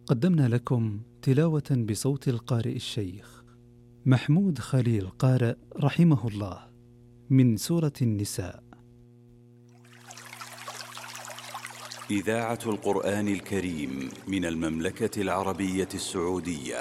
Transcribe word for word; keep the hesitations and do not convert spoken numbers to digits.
قدمنا لكم تلاوة بصوت القارئ الشيخ محمود خليل قارئ رحمه الله من سورة النساء. إذاعة القرآن الكريم من المملكة العربية السعودية.